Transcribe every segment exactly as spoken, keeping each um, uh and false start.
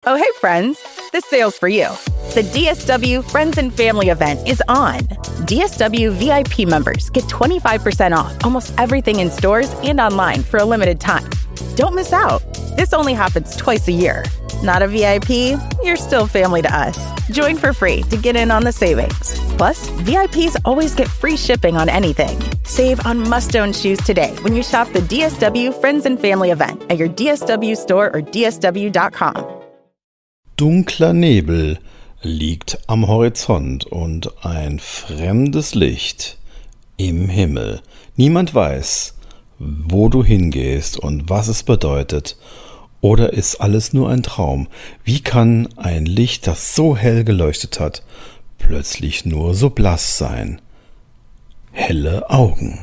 Oh, hey, friends. This sale's for you. The D S W Friends and Family event is on. D S W V I P members get twenty-five percent off almost everything in stores and online for a limited time. Don't miss out. This only happens twice a year. Not a V I P? You're still family to us. Join for free to get in on the savings. Plus, V I Ps always get free shipping on anything. Save on must-own shoes today when you shop the D S W Friends and Family event at your D S W store or D S W dot com. Dunkler Nebel liegt am Horizont und ein fremdes Licht im Himmel. Niemand weiß, wo du hingehst und was es bedeutet. Oder ist alles nur ein Traum? Wie kann ein Licht, das so hell geleuchtet hat, plötzlich nur so blass sein? Helle Augen.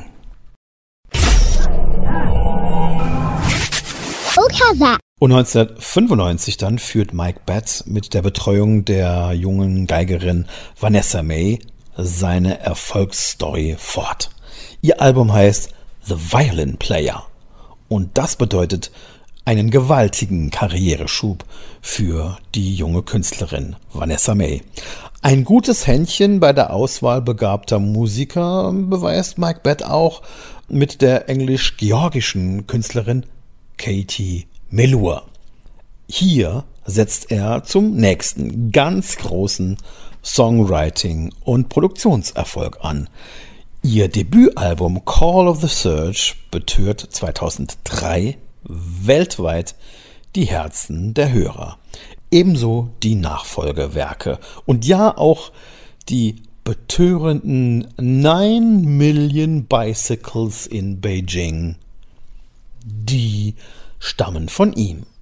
Und neunzehnhundertfünfundneunzig dann führt Mike Batt mit der Betreuung der jungen Geigerin Vanessa Mae seine Erfolgsstory fort. Ihr Album heißt The Violin Player und das bedeutet einen gewaltigen Karriereschub für die junge Künstlerin Vanessa Mae. Ein gutes Händchen bei der Auswahl begabter Musiker beweist Mike Batt auch mit der englisch-georgischen Künstlerin Katie Melua. Hier setzt er zum nächsten ganz großen Songwriting- und Produktionserfolg an. Ihr Debütalbum Call of the Surge betört zweitausenddrei weltweit die Herzen der Hörer. Ebenso die Nachfolgewerke und ja auch die betörenden Nine Million Bicycles in Beijing, die stammen von ihm.